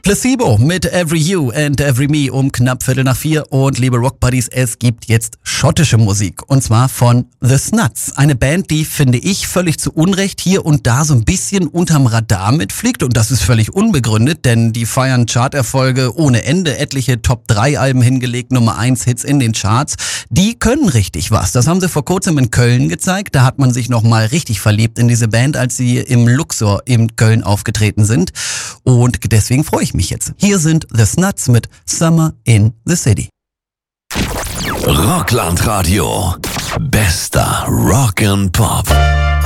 Placebo mit Every You and Every Me um knapp 3:45 und liebe Rock Buddies, es gibt jetzt schottische Musik und zwar von The Snuts. Eine Band, die, finde ich, völlig zu Unrecht hier und da so ein bisschen unterm Radar mitfliegt und das ist völlig unbegründet, denn die feiern Charterfolge ohne Ende, etliche Top-3-Alben hingelegt, Nummer-1-Hits in den Charts. Die können richtig was. Das haben sie vor kurzem in Köln gezeigt. Da hat man sich nochmal richtig verliebt in diese Band, als sie im Luxor in Köln aufgetreten sind und deswegen freue ich mich jetzt. Hier sind The Snuts mit Summer in the City. Rockland Radio. Bester Rock and Pop.